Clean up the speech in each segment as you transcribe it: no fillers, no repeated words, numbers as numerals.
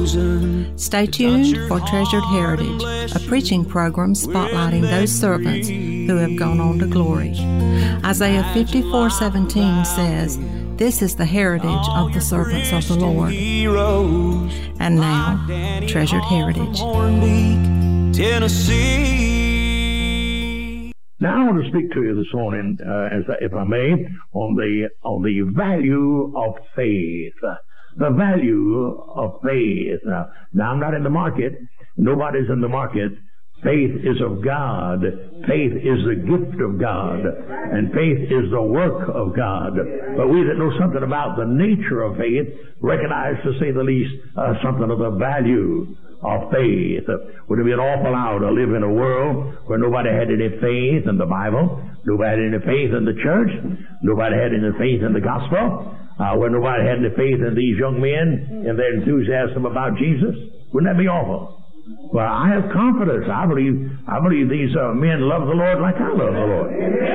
Stay tuned for Treasured Heritage, a preaching program spotlighting those servants who have gone on to glory. Isaiah 54:17 says, "This is the heritage of the servants of the Lord." And now, Treasured Heritage. Tennessee. Now I want to speak to you this morning, if I may, on the value of faith. The value of faith. Now I'm not in the market. Nobody's in the market. Faith is of God. Faith is the gift of God. And faith is the work of God. But we that know something about the nature of faith recognize, to say the least, something of the value of faith. Would it be an awful hour to live in a world where nobody had any faith in the Bible, nobody had any faith in the church, nobody had any faith in the gospel, where nobody had any faith in these young men and their enthusiasm about Jesus? Wouldn't that be awful? Well, I have confidence. I believe these men love the Lord like I love the Lord.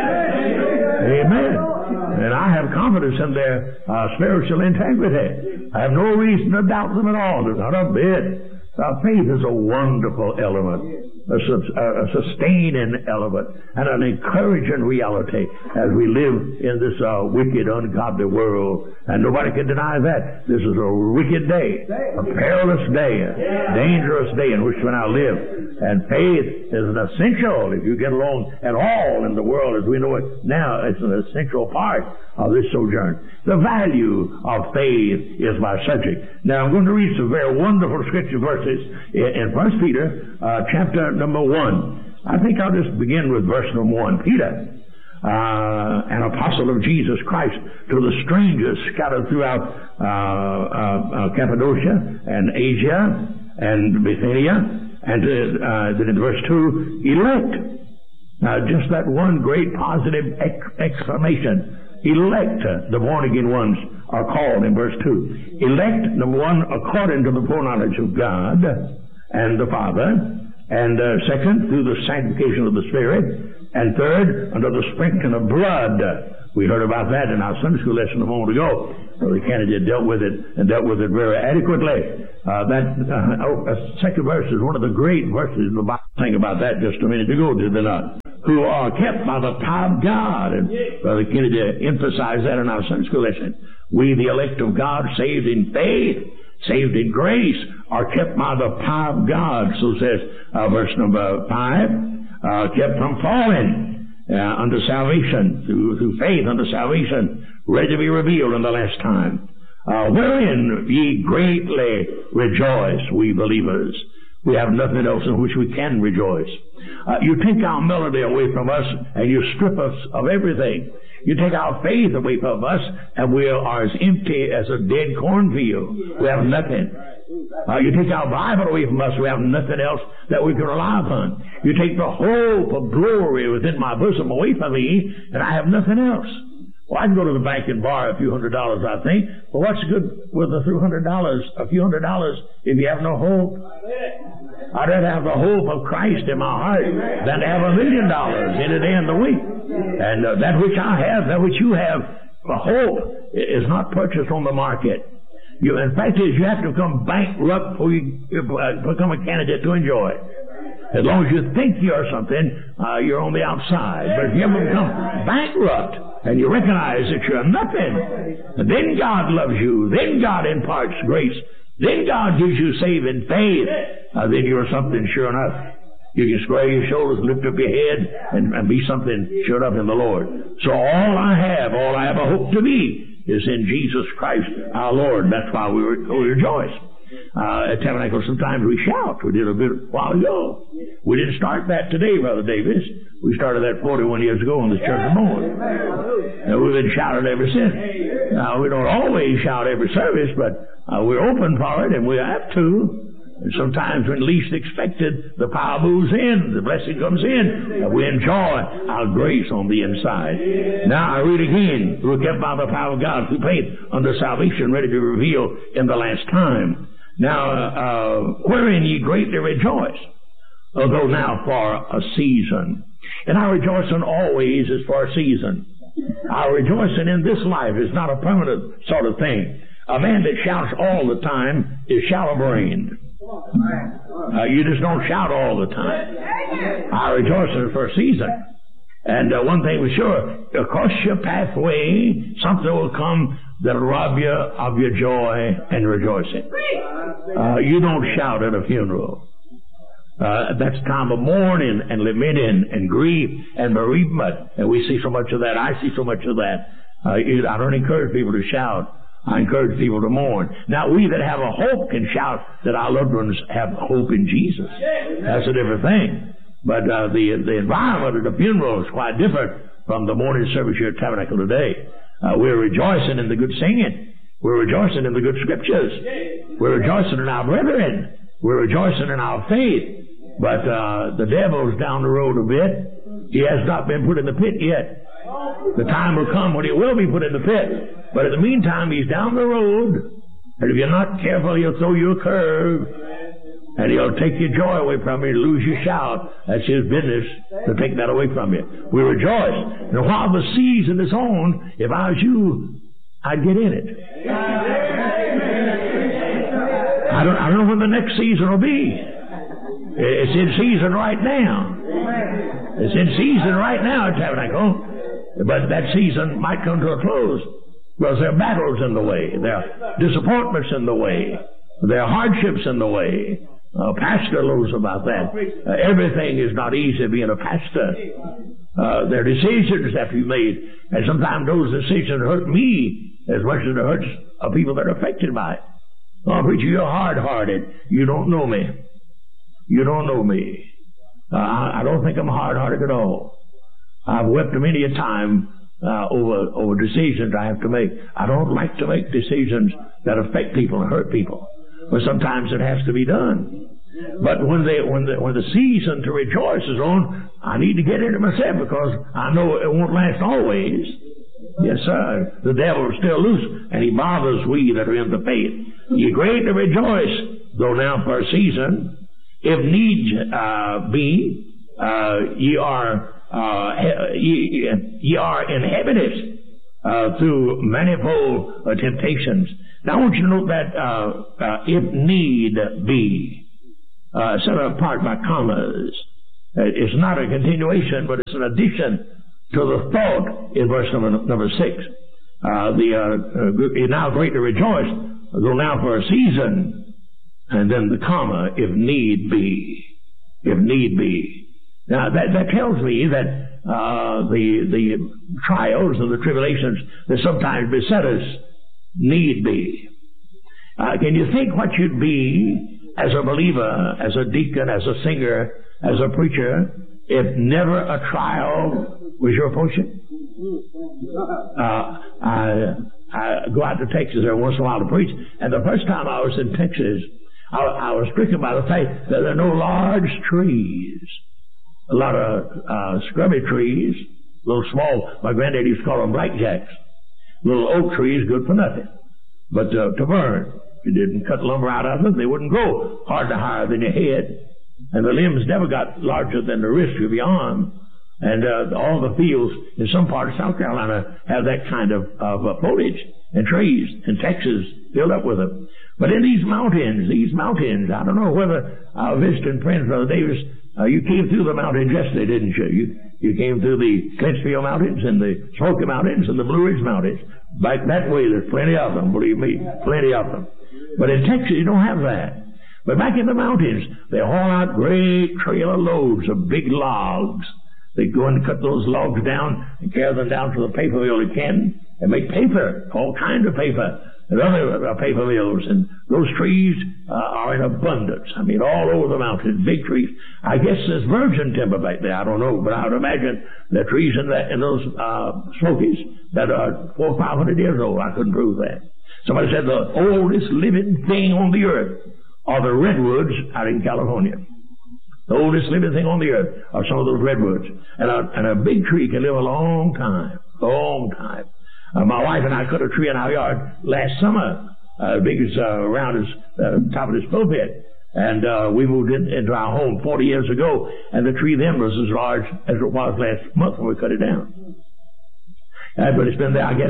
Amen. And I have confidence in their spiritual integrity. I have no reason to doubt them at all. There's not a bit. Faith is a wonderful element, a sustaining element, and an encouraging reality as we live in this wicked, ungodly world. And nobody can deny that. This is a wicked day, a perilous day, a dangerous day in which we now live. And faith is an essential, if you get along at all in the world as we know it now, it's an essential part of this sojourn. The value of faith is my subject. Now I'm going to read some very wonderful scripture verses in 1 Peter chapter number 1. I think I'll just begin with verse number 1. Peter, an apostle of Jesus Christ, to the strangers scattered throughout Cappadocia and Asia and Bithynia, and then in verse 2, elect. Now just that one great positive exclamation. Elect, the born-again ones are called in verse 2. Elect, number 1, according to the foreknowledge of God and the Father, and second, through the sanctification of the Spirit, and third, under the sprinkling of blood. We heard about that in our Sunday school lesson a moment ago. The candidate dealt with it, and dealt with it very adequately. That second verse is one of the great verses in the Bible. Think about that just a minute ago, did they not? Who are kept by the power of God. And Brother Kennedy emphasized that in our Sunday school lesson. We, the elect of God, saved in faith, saved in grace, are kept by the power of God. So says verse number 5, kept from falling unto salvation, through faith unto salvation, ready to be revealed in the last time. Wherein ye greatly rejoice, we believers. We have nothing else in which we can rejoice. You take our melody away from us and you strip us of everything. You take our faith away from us and we are as empty as a dead cornfield. We have nothing. You take our Bible away from us, we have nothing else that we can rely upon. You take the hope of glory within my bosom away from me, and I have nothing else. Well, I can go to the bank and borrow a few $100s, I think. But what's good with a few $100 if you have no hope? I'd rather have the hope of Christ in my heart than to have $1 million any day in the week. And that which I have, that which you have, the hope is not purchased on the market. In fact, you have to become bankrupt before you become a candidate to enjoy it. As long as you think you are something, you're on the outside. But if you ever become bankrupt and you recognize that you're nothing, then God loves you. Then God imparts grace. Then God gives you saving faith. Then you're something sure enough. You can square your shoulders, lift up your head, and be something sure enough in the Lord. So all I have a hope to be, is in Jesus Christ our Lord. That's why we rejoice. At Tabernacle, sometimes we shout. We did a bit a while ago. We didn't start that today, Brother Davis. We started that 41 years ago in the Church of Mormon. And we've been shouting ever since. Now, we don't always shout every service, but we're open for it, and we have to. And sometimes when least expected, the power moves in, the blessing comes in, and we enjoy our grace on the inside. Now I read again, we're kept by the power of God through faith unto salvation, ready to be revealed in the last time. Now, wherein ye greatly rejoice, although now for a season. And our rejoicing always is for a season. Our rejoicing in this life is not a permanent sort of thing. A man that shouts all the time is shallow-brained. You just don't shout all the time. I rejoice in it for a season. And one thing was sure, across your pathway, something will come that'll rob you of your joy and rejoicing. You don't shout at a funeral. That's time of mourning and lamenting and grief and bereavement. And we see so much of that. I see so much of that. I don't encourage people to shout. I encourage people to mourn. Now, we that have a hope can shout that our loved ones have hope in Jesus. That's a different thing. But the environment at the funeral is quite different from the morning service here at Tabernacle today. We're rejoicing in the good singing. We're rejoicing in the good scriptures. We're rejoicing in our brethren. We're rejoicing in our faith. But the devil's down the road a bit. He has not been put in the pit yet. The time will come when he will be put in the pit. But in the meantime, he's down the road. And if you're not careful, he'll throw you a curve. And he'll take your joy away from you, lose your shout. That's his business, to take that away from you. We rejoice. And while the season is on, if I was you, I'd get in it. I don't know when the next season will be. It's in season right now. It's in season right now at Tabernacle. But that season might come to a close. Because there are battles in the way. There are disappointments in the way. There are hardships in the way. Pastor knows about that. Everything is not easy being a pastor. There are decisions that have to be made. And sometimes those decisions hurt me as much as it hurts people that are affected by it. Oh, preacher, you're hard-hearted. You don't know me. You don't know me. I don't think I'm hard-hearted at all. I've wept many a time over decisions I have to make. I don't like to make decisions that affect people and hurt people. But sometimes it has to be done. But when the season to rejoice is on, I need to get into myself because I know it won't last always. Yes, sir. The devil is still loose, and he bothers we that are in the faith. Ye greatly rejoice, though now for a season, if need be, ye are inhabited through manifold temptations. Now I want you to note that if need be, set apart by commas. It's not a continuation, but it's an addition to the thought in verse number 6. Ye now greatly rejoice, though now for a season, and then the comma, if need be. If need be. Now that tells me that the trials and the tribulations that sometimes beset us need be. Can you think what you'd be as a believer, as a deacon, as a singer, as a preacher, if never a trial was your portion? I go out to Texas every once in a while to preach, and the first time I was in Texas, I was stricken by the fact that there are no large trees. A lot of scrubby trees, little small, my granddad used to call them blackjacks. Little oak trees, good for nothing, but to burn. If you didn't cut lumber out of them, they wouldn't grow hardly higher than your head. And the limbs never got larger than the wrist of your arm. And all the fields in some part of South Carolina have that kind of foliage and trees, and Texas filled up with them. But in these mountains, I don't know whether our visiting friend, Brother Davis, you came through the mountains yesterday, didn't you? You came through the Clinchfield Mountains and the Smoky Mountains and the Blue Ridge Mountains. Back that way, there's plenty of them, believe me, plenty of them. But in Texas, you don't have that. But back in the mountains, they haul out great trailer loads of big logs. They go and cut those logs down and carry them down to the paper mill in Canton and make paper, all kinds of paper, and other paper mills. And those trees are in abundance. I mean, all over the mountains, big trees. I guess there's virgin timber back there. I don't know, but I would imagine the trees in those Smokies that are 400 or 500 years old. I couldn't prove that. Somebody said the oldest living thing on the earth are the redwoods out in California. The oldest living thing on the earth are some of those redwoods. And a big tree can live a long time. Long time. My wife and I cut a tree in our yard last summer, big as around as top of this pulpit. And we moved into our home 40 years ago, and the tree then was as large as it was last month when we cut it down. But it's been there, I guess,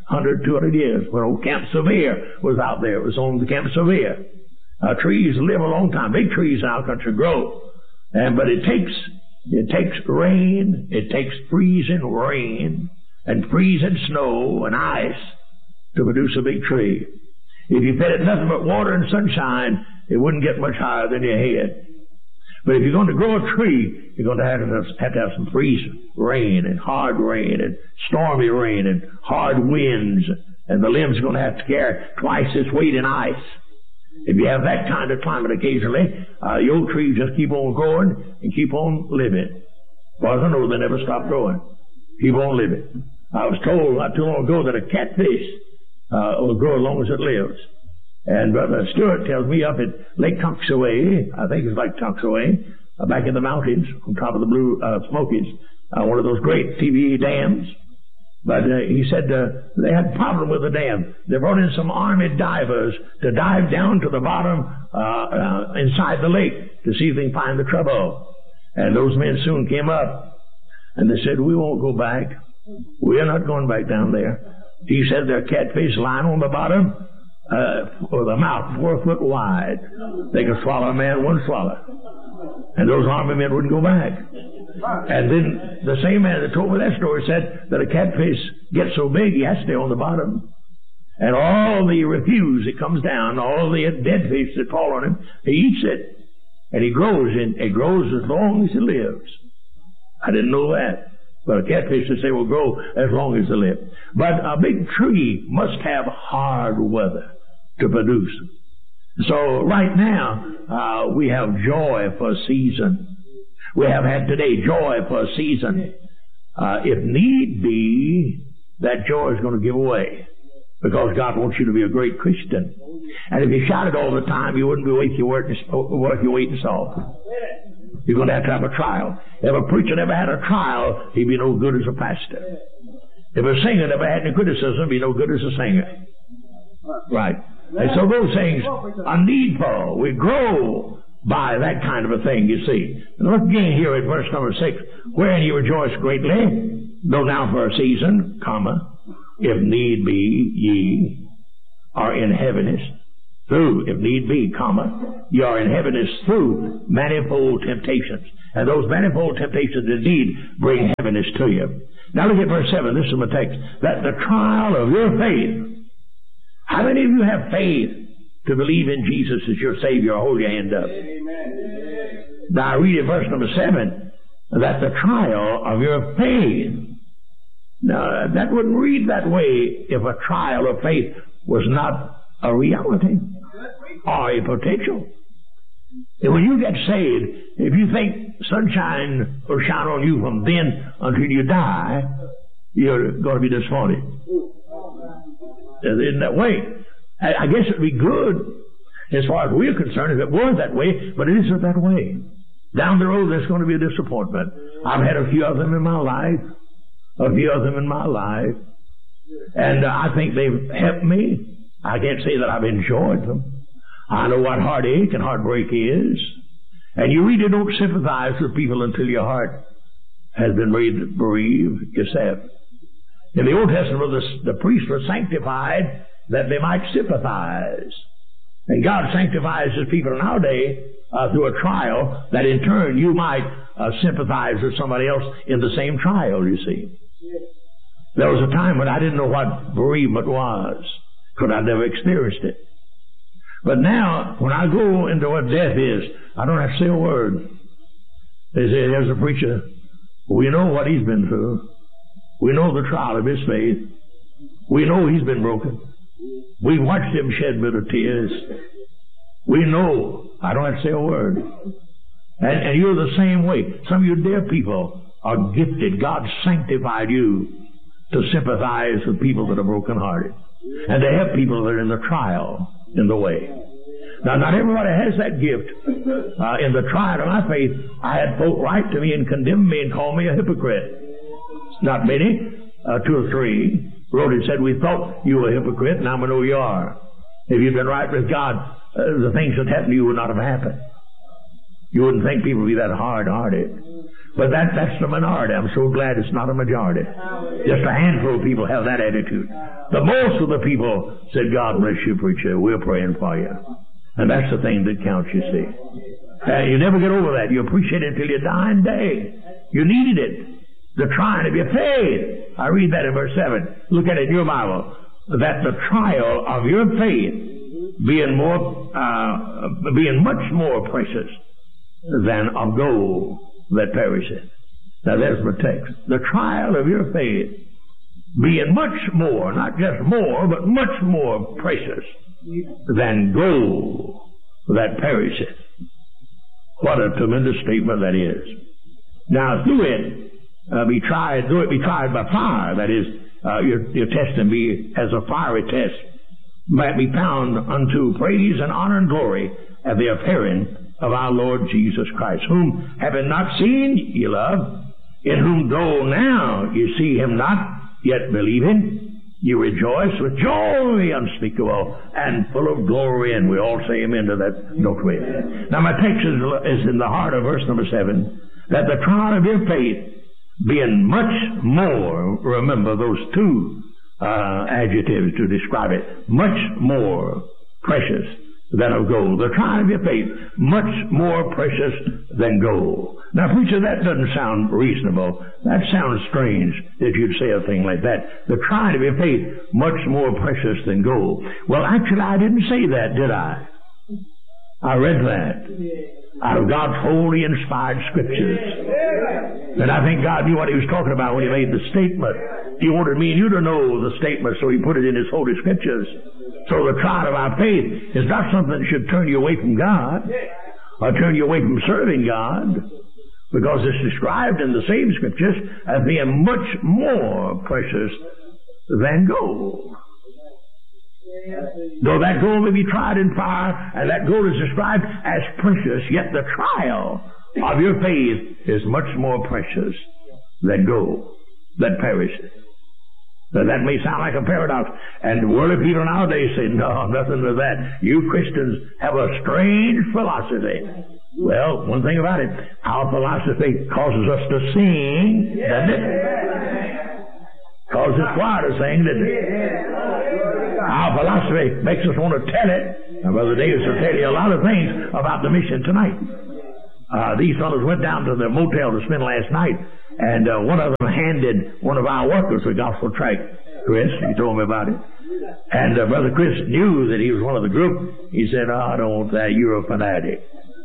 100, 200 years. When old Camp Sevier was out there, it was on the Camp Sevier. Trees live a long time. Big trees in our country grow. But it takes rain, it takes freezing rain and freezing snow and ice to produce a big tree. If you fed it nothing but water and sunshine, it wouldn't get much higher than your head. But if you're going to grow a tree, you're going to have some freezing rain and hard rain and stormy rain and hard winds, and the limbs are going to have to carry twice its weight in ice. If you have that kind of climate occasionally, the old trees just keep on growing and keep on living. As far as I know, they never stop growing. Keep on living. I was told not too long ago that a catfish will grow as long as it lives. And Brother Stewart tells me up at Lake Tonksaway, I think it's like Tonksaway, back in the mountains on top of the Blue Smokies, one of those great TVA dams. But he said they had a problem with the dam. They brought in some Army divers to dive down to the bottom inside the lake to see if they can find the trouble. And those men soon came up, and they said, "We won't go back. We're not going back down there." He said there are catfish lying on the bottom with a mouth 4 foot wide. They could swallow a man one swallow. And those Army men wouldn't go back. And then the same man that told me that story said that a catfish gets so big he has to stay on the bottom. And all the refuse that comes down, all the dead fish that fall on him, he eats it. And he grows, and it grows as long as it lives. I didn't know that. But a catfish, they say, will grow as long as they live. But a big tree must have hard weather to produce. So right now, we have joy for a season. We have had today joy for a season. If need be, that joy is going to give away, because God wants you to be a great Christian. And if you shouted all the time, you wouldn't be worth your weight in salt. You're going to have a trial. If a preacher never had a trial, he'd be no good as a pastor. If a singer never had any criticism, he'd be no good as a singer. Right. And so those things are needful. We grow by that kind of a thing, you see. And look again here at verse number 6. Wherein ye rejoice greatly, though now for a season, comma, if need be, ye are in heaviness. Through, if need be, comma, ye are in heaviness through manifold temptations. And those manifold temptations indeed bring heaviness to you. Now look at verse 7. This is my text. That the trial of your faith. How many of you have faith to believe in Jesus as your Savior? Hold your hand up. Amen. Now I read in verse number 7. That the trial of your faith. Now that wouldn't read that way if a trial of faith was not a reality or a potential. And when you get saved, if you think sunshine will shine on you from then until you die, you're going to be disappointed. Isn't that way? I guess it would be good as far as we're concerned if it was that way, but it isn't that way. Down the road, there's going to be a disappointment. I've had a few of them in my life. And I think they've helped me. I can't say that I've enjoyed them. I know what heartache and heartbreak is. And you really don't sympathize with people until your heart has been bereaved yourself. In the Old Testament, the priests were sanctified that they might sympathize. And God sanctifies His people in our day through a trial, that in turn you might sympathize with somebody else in the same trial, you see. There was a time when I didn't know what bereavement was, because I never experienced it. But now, when I go into what death is, I don't have to say a word. They say, there's a preacher. We know what he's been through. We know the trial of his faith. We know he's been broken. We watched him shed bitter tears. We know. I don't have to say a word. And you're the same way. Some of you dear people are gifted. God sanctified you to sympathize with people that are brokenhearted, and to help people that are in the trial in the way. Now, not everybody has that gift. In the trial of my faith, I had folk write to me and condemn me and call me a hypocrite. Not many, 2 or 3 wrote and said, we thought you were a hypocrite, now we know you are. If you'd been right with God, the things that happened to you would not have happened. You wouldn't think people would be that hard-hearted. But that's the minority. I'm so glad it's not a majority. Just a handful of people have that attitude. The most of the people said, God bless you, preacher. We're praying for you. And that's the thing that counts, you see. You never get over that. You appreciate it until your dying day. You needed it. The trying of your faith. I read that in verse 7. Look at it in your Bible. That the trial of your faith being much more precious than of gold that perisheth. Now there's the text. The trial of your faith being much more, not just more, but much more precious than gold that perisheth. What a tremendous statement that is. Now through it be tried, though it be tried by fire, that is, your testing be as a fiery test, might be found unto praise and honor and glory at the appearing of our Lord Jesus Christ, whom having not seen ye love, in whom though now you see him not, yet believing, you rejoice with joy unspeakable and full of glory. And we all say amen to that note with. Now my text is in the heart of verse number 7, that the trial of your faith being much more, remember those two adjectives to describe it, much more precious than of gold. The trial of your faith, much more precious than gold. Now, preacher, that doesn't sound reasonable. That sounds strange that you'd say a thing like that. The trial of your faith, much more precious than gold. Well, actually, I didn't say that, did I? I read that out of God's holy inspired scriptures. And I think God knew what he was talking about when he made the statement. He wanted me and you to know the statement, so he put it in his holy scriptures. So the trial of our faith is not something that should turn you away from God or turn you away from serving God, because it's described in the same scriptures as being much more precious than gold. Though that gold may be tried in fire, and that gold is described as precious, yet the trial of your faith is much more precious than gold that perishes. Now, that may sound like a paradox, and worldly people nowadays say, no, nothing to that. You Christians have a strange philosophy. Well, one thing about it, our philosophy causes us to sing, doesn't it? Causes choir to sing, doesn't it? Our philosophy makes us want to tell it. Now, Brother Davis will tell you a lot of things about the mission tonight. These fellows went down to the motel to spend last night, and one of them handed one of our workers a gospel tract. Chris, he told me about it. And Brother Chris knew that he was one of the group. He said, oh, I don't want that. You're a fanatic.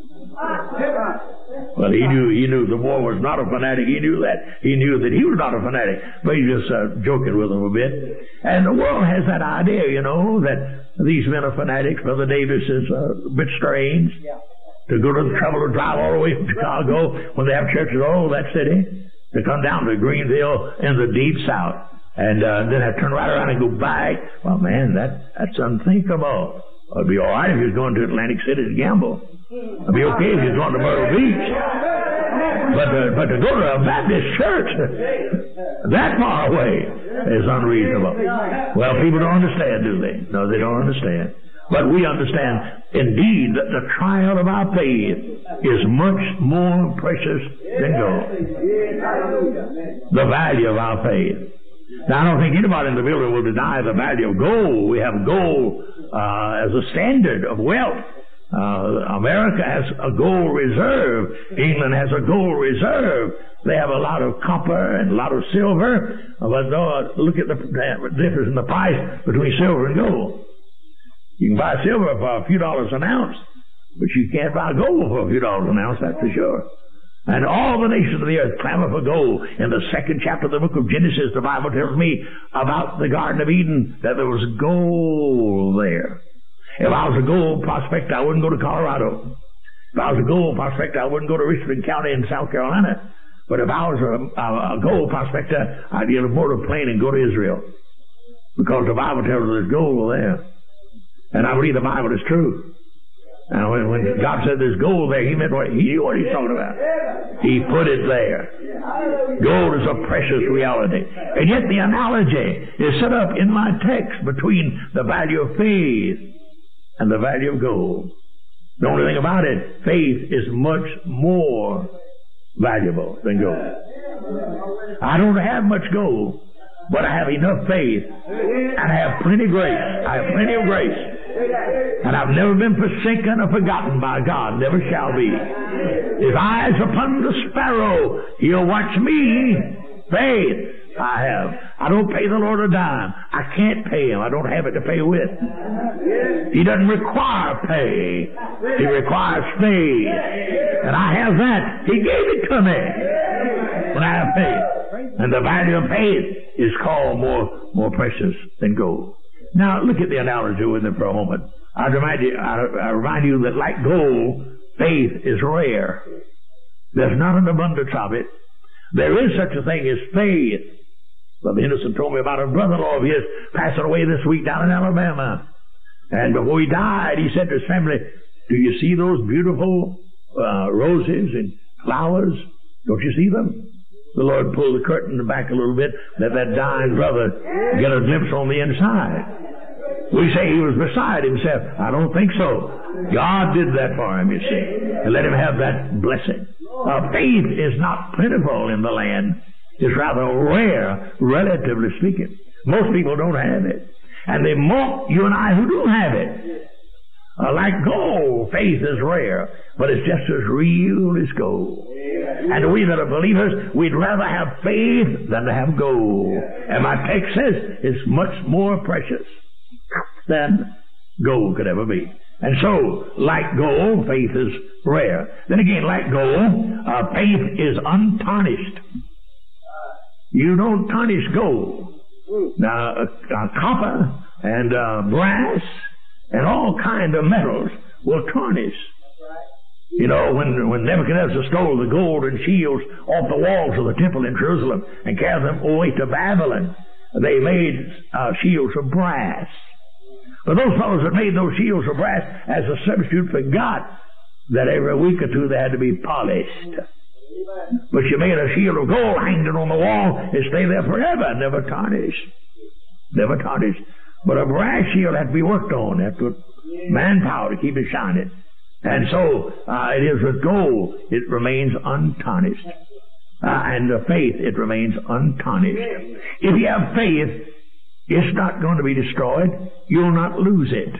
Well, he knew the boy was not a fanatic. He knew that. He knew that he was not a fanatic. But he was just joking with him a bit. And the world has that idea, you know, that these men are fanatics. Brother Davis is a bit strange to go to the trouble to drive all the way from Chicago when they have churches all over that city, to come down to Greenville in the deep south, and then have to turn right around and go back. Well, man, that's unthinkable. It'd be all right if he was going to Atlantic City to gamble. It'd be okay if he was going to Myrtle Beach. But to go to a Baptist church that far away is unreasonable. Well, people don't understand, do they? No, they don't understand. But we understand, indeed, that the trial of our faith is much more precious than gold. The value of our faith. Now, I don't think anybody in the building will deny the value of gold. We have gold as a standard of wealth. America has a gold reserve. England has a gold reserve. They have a lot of copper and a lot of silver. But look at the difference in the price between silver and gold. You can buy silver for a few dollars an ounce, but you can't buy gold for a few dollars an ounce, that's for sure. And all the nations of the earth clamor for gold. In the 2nd chapter of the book of Genesis, the Bible tells me about the Garden of Eden, that there was gold there. If I was a gold prospector, I wouldn't go to Colorado. If I was a gold prospector, I wouldn't go to Richmond County in South Carolina. But if I was a gold prospector, I'd get aboard a plane and go to Israel, because the Bible tells us there's gold there. And I believe the Bible is true. Now, when God said there's gold there, he meant what he knew what he's talking about. He put it there. Gold is a precious reality. And yet the analogy is set up in my text between the value of faith and the value of gold. The only thing about it, faith is much more valuable than gold. I don't have much gold, but I have enough faith, and I have plenty of grace. I have plenty of grace. And I've never been forsaken or forgotten by God, never shall be. His eyes upon the sparrow, He'll watch me. Faith I have. I don't pay the Lord a dime. I can't pay Him. I don't have it to pay with. He doesn't require pay. He requires faith. And I have that. He gave it to me when I have faith. And the value of faith is called more precious than gold. Now look at the analogy with it for a moment. I remind you that like gold, faith is rare. There's not an abundance of it. There is such a thing as faith. Brother Henderson told me about a brother-in-law of his passing away this week down in Alabama. And before he died, he said to his family, "Do you see those beautiful roses and flowers? Don't you see them?" The Lord pulled the curtain back a little bit, let that dying brother get a glimpse on the inside. We say he was beside himself. I don't think so. God did that for him, you see, and let him have that blessing. Faith is not plentiful in the land. It's rather rare, relatively speaking. Most people don't have it. And they mock you and I who do have it. Like gold, faith is rare, but it's just as real as gold. And we that are believers, we'd rather have faith than to have gold. And my text says it's much more precious than gold could ever be. And so, like gold, faith is rare. Then again, like gold, faith is untarnished. You don't tarnish gold. Now, copper and brass and all kind of metals will tarnish. You know, when Nebuchadnezzar stole the golden shields off the walls of the temple in Jerusalem and carried them away to Babylon, they made shields of brass. But those fellows that made those shields of brass as a substitute forgot that every week or two they had to be polished. But you made a shield of gold, hanged it on the wall, it stayed there forever, never tarnished. Never tarnished. But a brass shield had to be worked on, had to put manpower to keep it shining. And so it is with gold, it remains untarnished. And the faith, it remains untarnished. If you have faith, it's not going to be destroyed. You'll not lose it.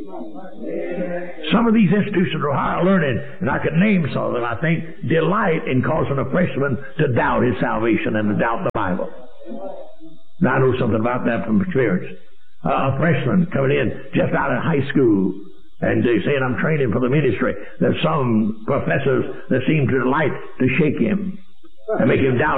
Some of these institutions of higher learning, and I could name some of them, I think, delight in causing a freshman to doubt his salvation and to doubt the Bible. Now, I know something about that from experience. A freshman coming in just out of high school, and they saying, "I'm training for the ministry." There's some professors that seem to delight to shake him and make him doubt